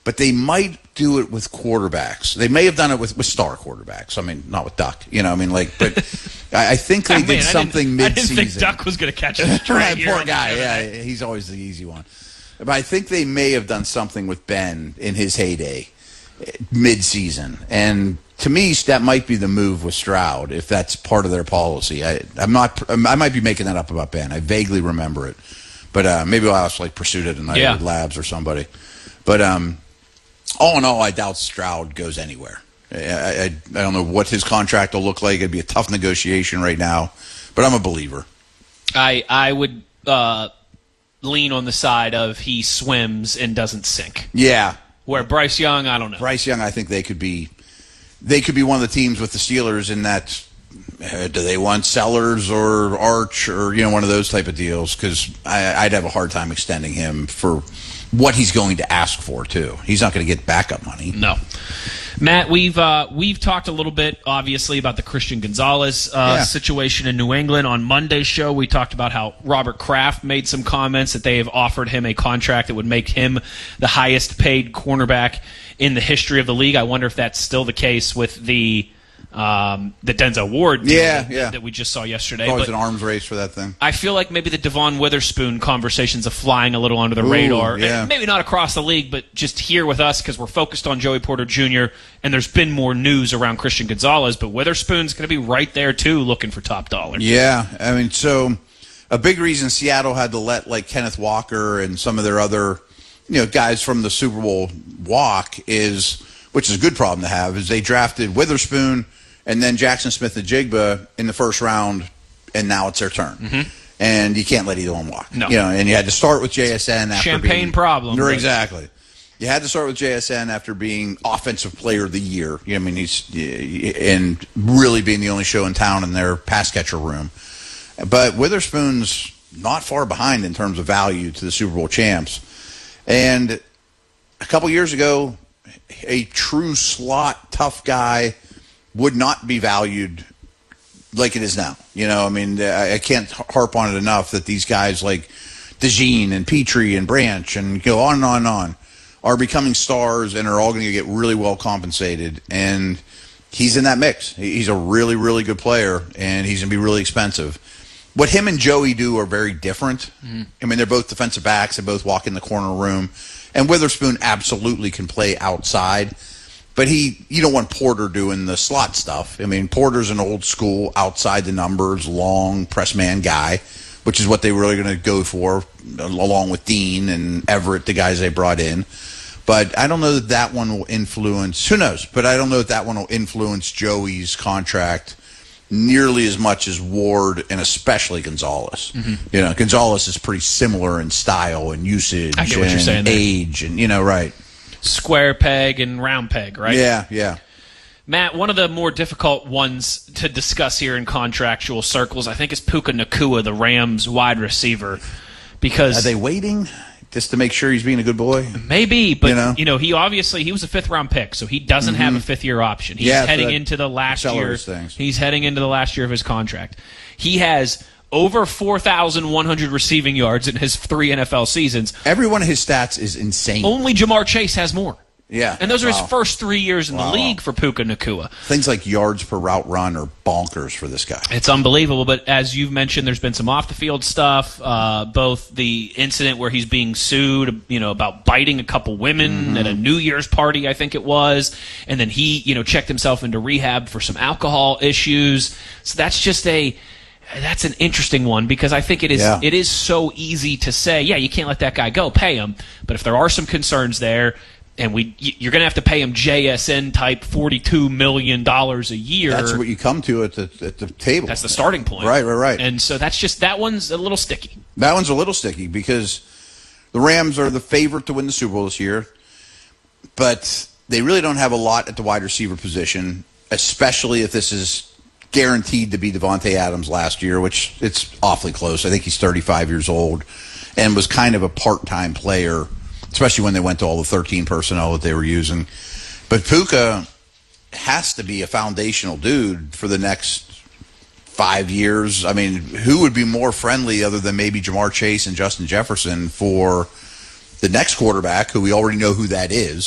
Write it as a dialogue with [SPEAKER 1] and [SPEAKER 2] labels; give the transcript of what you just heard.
[SPEAKER 1] but they might do it with quarterbacks. They may have done it with star quarterbacks. I mean, not with Duck. But I think they did something mid-season.
[SPEAKER 2] I didn't think Duck was going to catch a straight.
[SPEAKER 1] Poor guy. Yeah, he's always the easy one. But I think they may have done something with Ben in his heyday, mid-season. And to me, that might be the move with Stroud, if that's part of their policy. I might be making that up about Ben. I vaguely remember it. But maybe I'll ask Pursuit It and Labs or somebody. But all in all, I doubt Stroud goes anywhere. I don't know what his contract will look like. It'd be a tough negotiation right now. But I'm a believer.
[SPEAKER 2] I would lean on the side of he swims and doesn't sink.
[SPEAKER 1] Yeah.
[SPEAKER 2] Where Bryce Young, I don't know.
[SPEAKER 1] Bryce Young, I think they could be one of the teams with the Steelers in that. Do they want Sellers or Arch or one of those type of deals? Because I'd have a hard time extending him for what he's going to ask for too. He's not going to get backup money.
[SPEAKER 2] No. Matt, we've talked a little bit, obviously, about the Christian Gonzalez situation in New England. On Monday's show, we talked about how Robert Kraft made some comments that they have offered him a contract that would make him the highest-paid cornerback in the history of the league. I wonder if that's still the case with the Denzel Ward deal that we just saw yesterday.
[SPEAKER 1] It's always an arms race for that thing.
[SPEAKER 2] I feel like maybe the Devon Witherspoon conversations are flying a little under the radar.
[SPEAKER 1] Yeah.
[SPEAKER 2] Maybe not across the league, but just here with us because we're focused on Joey Porter Jr., and there's been more news around Christian Gonzalez, but Witherspoon's going to be right there, too, looking for top dollar.
[SPEAKER 1] Yeah, I mean, so a big reason Seattle had to let Kenneth Walker and some of their other guys from the Super Bowl walk which is a good problem to have, is they drafted Witherspoon and then Jackson Smith-Njigba in the first round, and now it's their turn.
[SPEAKER 2] Mm-hmm.
[SPEAKER 1] And you can't let either one walk.
[SPEAKER 2] No.
[SPEAKER 1] And you had to start with JSN after
[SPEAKER 2] Champagne problem.
[SPEAKER 1] Exactly. You had to start with JSN after being Offensive Player of the Year. And really being the only show in town in their pass catcher room. But Witherspoon's not far behind in terms of value to the Super Bowl champs. And a couple years ago, a true slot tough guy would not be valued like it is now. I can't harp on it enough that these guys like DeJean and Petrie and Branch and go on and on and on are becoming stars and are all going to get really well compensated. And he's in that mix. He's a really, really good player, and he's going to be really expensive. What him and Joey do are very different. Mm-hmm. I mean, they're both defensive backs. They both walk in the corner room. And Witherspoon absolutely can play outside. But you don't want Porter doing the slot stuff. I mean, Porter's an old school, outside the numbers, long press man guy, which is what they were really going to go for, along with Dean and Everett, the guys they brought in. But I don't know that one will influence. Who knows? But I don't know that one will influence Joey's contract nearly as much as Ward and especially Gonzalez. Mm-hmm. Gonzalez is pretty similar in style and usage and age and right.
[SPEAKER 2] Square peg and round peg, right?
[SPEAKER 1] Yeah.
[SPEAKER 2] Matt, one of the more difficult ones to discuss here in contractual circles, I think, is Puka Nacua, the Rams wide receiver. Because
[SPEAKER 1] are they waiting just to make sure he's being a good boy?
[SPEAKER 2] Maybe, but he was a fifth-round pick, so he doesn't have a fifth-year option. He's heading into the last year. He's heading into the last year of his contract. He has over 4,100 receiving yards in his 3 NFL seasons.
[SPEAKER 1] Every one of his stats is insane.
[SPEAKER 2] Only Jamar Chase has more.
[SPEAKER 1] Yeah.
[SPEAKER 2] And those are his first 3 years in the league for Puka Nacua.
[SPEAKER 1] Things like yards per route run are bonkers for this guy.
[SPEAKER 2] It's unbelievable, but as you've mentioned, there's been some off-the-field stuff, both the incident where he's being sued, about biting a couple women at a New Year's party, I think it was, and then he, checked himself into rehab for some alcohol issues. So that's just that's an interesting one because I think it is so easy to say, you can't let that guy go, pay him. But if there are some concerns there, and you're going to have to pay him JSN type $42 million a year.
[SPEAKER 1] That's what you come to at the table.
[SPEAKER 2] That's the starting point.
[SPEAKER 1] Right.
[SPEAKER 2] And so that one's a little sticky.
[SPEAKER 1] That one's a little sticky because the Rams are the favorite to win the Super Bowl this year, but they really don't have a lot at the wide receiver position, especially if this is guaranteed to be Devontae Adams last year, which it's awfully close. I think he's 35 years old and was kind of a part-time player, especially when they went to all the 13 personnel that they were using. But Puka has to be a foundational dude for the next 5 years. I mean, who would be more friendly other than maybe Jamar Chase and Justin Jefferson for the next quarterback, who we already know who that is,